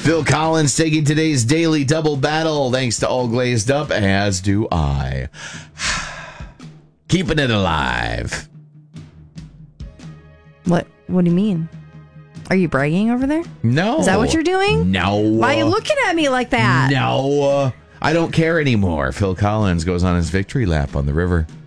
Phil Collins taking today's daily double battle. Thanks to All Glazed Up, as do I. Keeping it alive. What do you mean? Are you bragging over there? No. Is that what you're doing? No. Why are you looking at me like that? No. I don't care anymore. Phil Collins goes on his victory lap on the river.